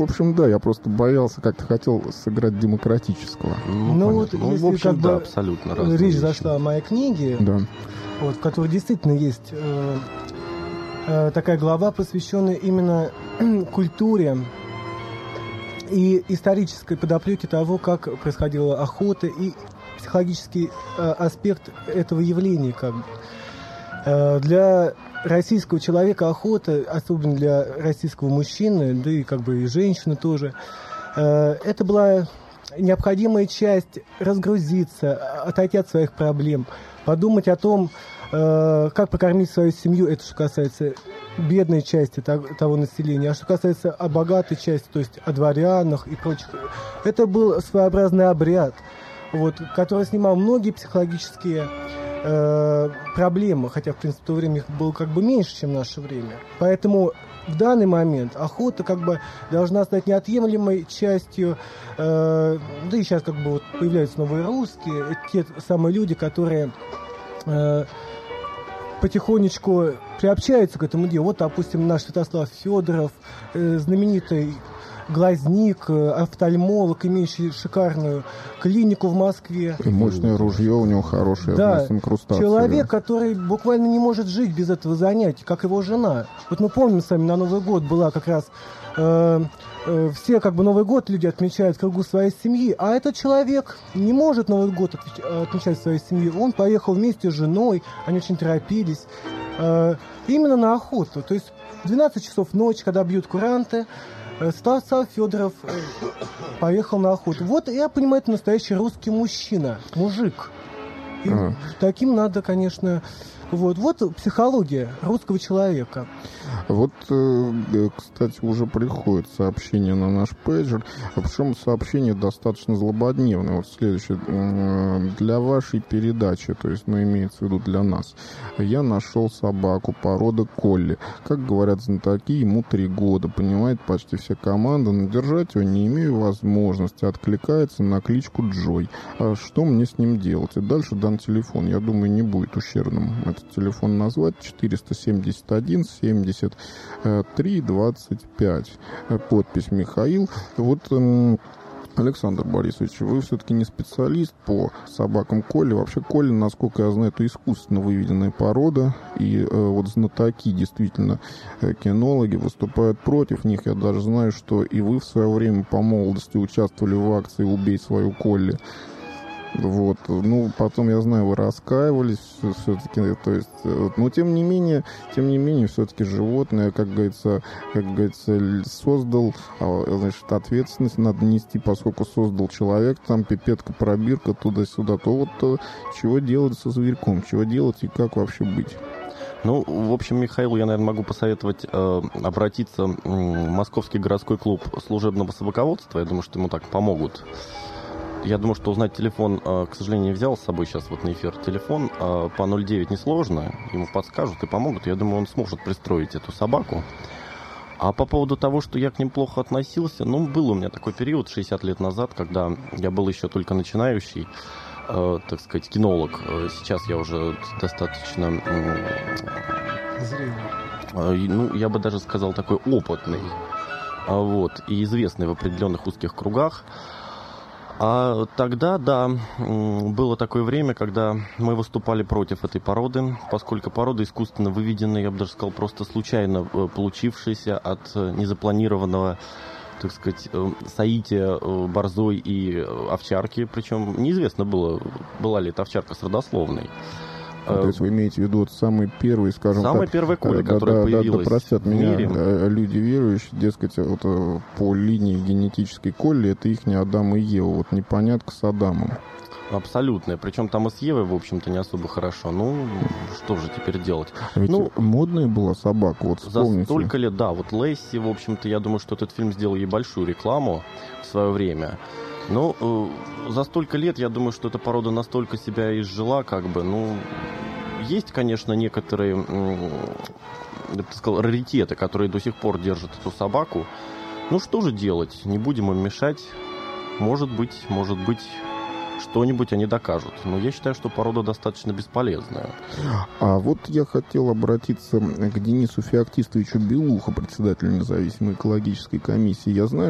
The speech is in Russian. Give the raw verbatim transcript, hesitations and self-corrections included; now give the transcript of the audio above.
в общем, да, я просто боялся, как-то хотел сыграть демократического. Ну, ну вот, ну, если в общем, как да, бы абсолютно речь зашла о моей книге, да. вот, в которой действительно есть э, э, такая глава, посвященная именно культуре и исторической подоплеке того, как происходила охота, и психологический э, аспект этого явления. Как бы. Э, для российского человека охота, особенно для российского мужчины, да и как бы и женщины тоже, э, это была необходимая часть разгрузиться, отойти от своих проблем, подумать о том, э, как покормить свою семью, это что касается бедной части того, того населения, а что касается о богатой части, то есть о дворянах и прочих, это был своеобразный обряд, вот, который снимал многие психологические э, проблемы, хотя, в принципе, в то время их было как бы меньше, чем в наше время. Поэтому в данный момент охота как бы должна стать неотъемлемой частью, э, да и сейчас как бы вот появляются новые русские, те самые люди, которые э, потихонечку приобщаются к этому делу. Вот, допустим, наш Святослав Федоров, э, знаменитый глазник, офтальмолог, имеющий шикарную клинику в Москве. И мощное ружье у него хорошее, да, с инкрустацией. Человек, который буквально не может жить без этого занятия, как его жена. Вот мы помним с вами, на Новый год была как раз... Э, э, все как бы Новый год люди отмечают в кругу своей семьи, а этот человек не может Новый год отмеч- отмечать в своей семье. Он поехал вместе с женой, они очень торопились, э, именно на охоту. То есть в двенадцать часов ночи, когда бьют куранты, Святослав Федоров поехал на охоту. Вот, я понимаю, это настоящий русский мужчина, мужик. И а. таким надо, конечно... Вот, вот психология русского человека. Вот, кстати, уже приходит сообщение на наш пейджер, причем сообщение достаточно злободневное. Вот следующее. Для вашей передачи, то есть, ну, имеется в виду для нас, я нашел собаку породы колли. Как говорят знатоки, ему три года. Понимает почти вся команда, но держать его не имею возможности. Откликается на кличку Джой. А что мне с ним делать? И дальше дан телефон. Я думаю, не будет ущербным этот телефон назвать. четыреста семьдесят один семьдесят три двадцать пять. Подпись Михаил. Вот, эм, Александр Борисович, вы все-таки не специалист по собакам колли. Вообще колли, насколько я знаю, это искусственно выведенная порода. И э, вот знатоки, действительно, э, кинологи выступают против них. Я даже знаю, что и вы в свое время по молодости участвовали в акции «Убей свою колли». Вот, ну, потом, я знаю, вы раскаивались все-таки, то есть, но тем не менее, тем не менее, все-таки животное, как говорится, как говорится, создал, значит, ответственность надо нести, поскольку создал человек, там пипетка, пробирка, туда-сюда, то вот то, чего делать со зверьком, чего делать и как вообще быть? Ну, в общем, Михаилу я, наверное, могу посоветовать э, обратиться в Московский городской клуб служебного собаководства, я думаю, что ему так помогут. Я думаю, что узнать телефон, к сожалению, не взял с собой сейчас вот на эфир телефон. По ноль девять несложно, ему подскажут и помогут. Я думаю, он сможет пристроить эту собаку. А по поводу того, что я к ним плохо относился, ну, был у меня такой период шестьдесят лет назад, когда я был еще только начинающий, э, так сказать, кинолог. Сейчас я уже достаточно... Зрелый. Ну, я бы даже сказал, такой опытный. Вот, и известный в определенных узких кругах. А тогда, да, было такое время, когда мы выступали против этой породы, поскольку порода искусственно выведенная, я бы даже сказал, просто случайно получившаяся от незапланированного, так сказать, соития борзой и овчарки. Причем неизвестно было, была ли эта овчарка с родословной. То есть вы имеете в виду вот самый первый, скажем Самая так... первая колли, да, которая да, появилась да, да, простят в меня мире. Люди верующие, дескать, вот, по линии генетической колли это их не Адам и Ева. Вот непонятка с Адамом. Абсолютная. Причем там и с Евой, в общем-то, не особо хорошо. Ну, что же теперь делать? Ведь ну, модная была собака, вот вспомните. За столько лет, да. Вот Лесси, в общем-то, я думаю, что этот фильм сделал ей большую рекламу в свое время. Но э, за столько лет, я думаю, что эта порода настолько себя изжила, как бы, ну... Есть, конечно, некоторые, я бы сказал, раритеты, которые до сих пор держат эту собаку. Ну, что же делать? Не будем им мешать. Может быть, может быть, что-нибудь они докажут. Но я считаю, что порода достаточно бесполезная. А вот я хотел обратиться к Денису Феоктистовичу Белухо, председателю независимой экологической комиссии. Я знаю,